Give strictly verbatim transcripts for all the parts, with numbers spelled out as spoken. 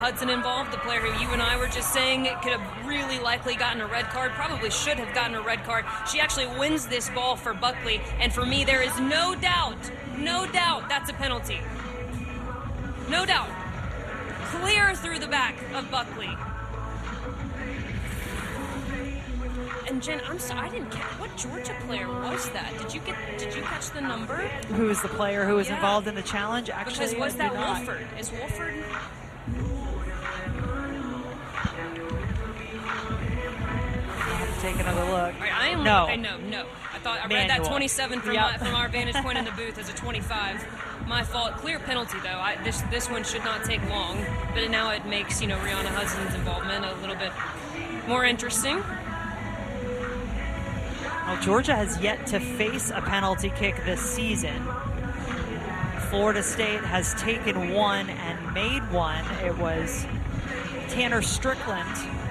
Hudson involved, the player who you and I were just saying could have really likely gotten a red card, probably should have gotten a red card. She actually wins this ball for Buckley, and for me there is no doubt, no doubt that's a penalty. No doubt. Clear through the back of Buckley. And Jen, I'm sorry, I didn't catch, what Georgia player was that? Did you get? Did you catch the number? Who is the player who was yeah. involved in the challenge? Actually, because was that not. Wolford? Is Wolford? Take another look. Right, I am. No. Okay, no, no. I thought I Manual. read that twenty-seven from Yep. my, from our vantage point in the booth as a twenty-five. My fault. Clear penalty though. I, this this one should not take long, but now it makes you know Rihanna Hudson's involvement a little bit more interesting. Well, Georgia has yet to face a penalty kick this season. Florida State has taken one and made one. It was Tanner Strickland.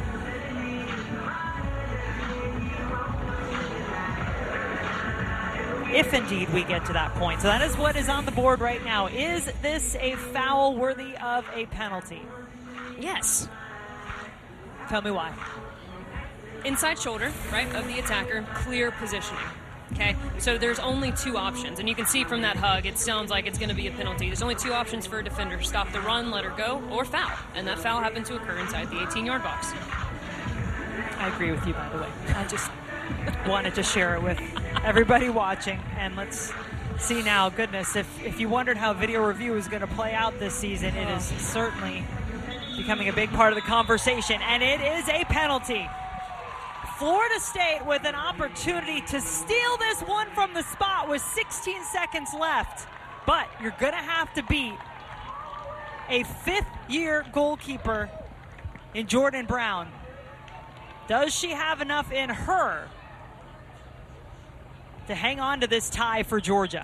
If indeed we get to that point. So that is what is on the board right now. Is this a foul worthy of a penalty? Yes. Tell me why. Inside shoulder, right, of the attacker, clear positioning. Okay, so there's only two options, and you can see from that hug, it sounds like it's going to be a penalty. There's only two options for a defender: stop the run, let her go, or foul. And that foul happened to occur inside the eighteen-yard box. I agree with you, by the way. I just wanted to share it with everybody watching. And let's see now, goodness, if, if you wondered how video review is going to play out this season, it is certainly becoming a big part of the conversation. And it is a penalty. Florida State with an opportunity to steal this one from the spot with sixteen seconds left. But you're going to have to beat a fifth-year goalkeeper in Jordan Brown. Does she have enough in her to hang on to this tie for Georgia?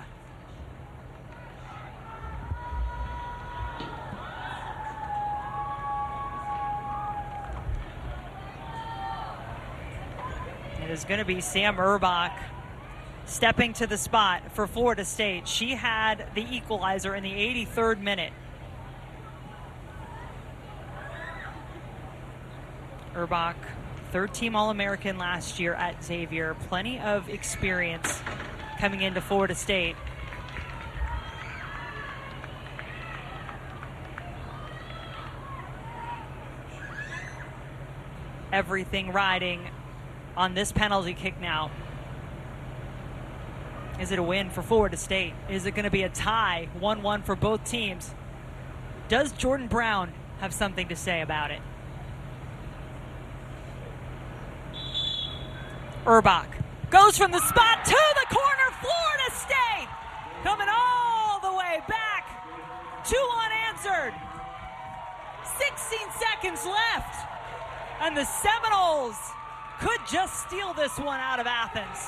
It is going to be Sam Urbach stepping to the spot for Florida State. She had the equalizer in the eighty-third minute. Urbach, third-team All-American last year at Xavier. Plenty of experience coming into Florida State. Everything riding on this penalty kick now. Is it a win for Florida State? Is it going to be a tie, one one for both teams? Does Jordan Brown have something to say about it? Urbach goes from the spot to the corner. Florida State coming all the way back. Two unanswered. sixteen seconds left. And the Seminoles could just steal this one out of Athens.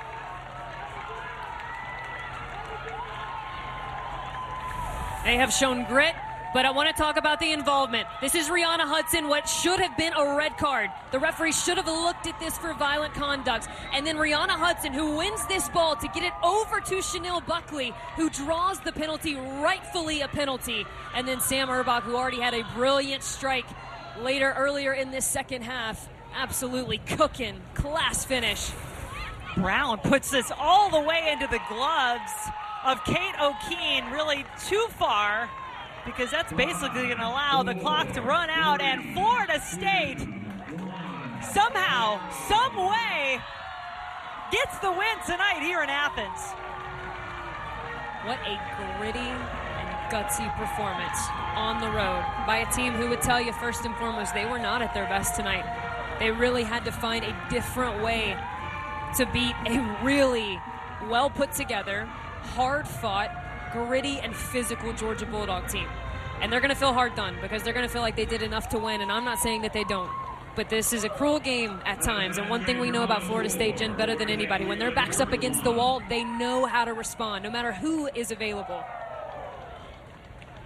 They have shown grit, but I want to talk about the involvement. This is Rihanna Hudson, what should have been a red card. The referee should have looked at this for violent conduct. And then Rihanna Hudson, who wins this ball to get it over to Chanel Buckley, who draws the penalty, rightfully a penalty. And then Sam Urbach, who already had a brilliant strike later, earlier in this second half. Absolutely cooking. Class finish. Brown puts this all the way into the gloves of Kate O'Keene, really too far, because that's basically going to allow the clock to run out, and Florida State somehow, some way, gets the win tonight here in Athens. What a gritty and gutsy performance on the road by a team who would tell you first and foremost they were not at their best tonight. They really had to find a different way to beat a really well put together, hard fought, gritty and physical Georgia Bulldog team. And they're going to feel hard done because they're going to feel like they did enough to win, and I'm not saying that they don't. But this is a cruel game at times, and one thing we know about Florida State, Jen, better than anybody, when their back's up against the wall, they know how to respond, no matter who is available.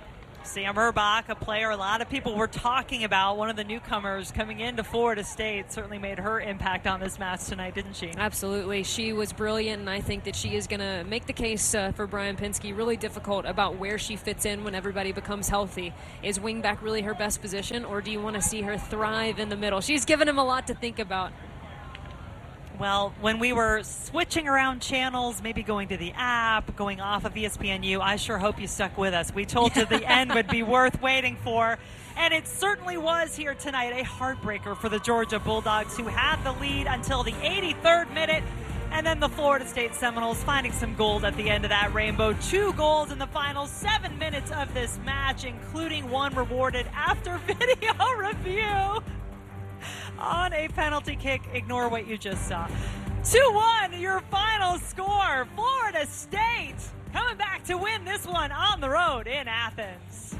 Sam Urbach, a player a lot of people were talking about, one of the newcomers coming into Florida State, certainly made her impact on this match tonight, didn't she? Absolutely. She was brilliant, and I think that she is going to make the case uh, for Brian Pinsky really difficult about where she fits in when everybody becomes healthy. Is wingback really her best position, or do you want to see her thrive in the middle? She's given him a lot to think about. Well, when we were switching around channels, maybe going to the app, going off of E S P N U, I sure hope you stuck with us. We told you the end would be worth waiting for, and it certainly was here tonight. A heartbreaker for the Georgia Bulldogs, who had the lead until the eighty-third minute, and then the Florida State Seminoles finding some gold at the end of that rainbow. Two goals in the final seven minutes of this match, including one rewarded after video review on a penalty kick. Ignore what you just saw. two one, your final score. Florida State coming back to win this one on the road in Athens.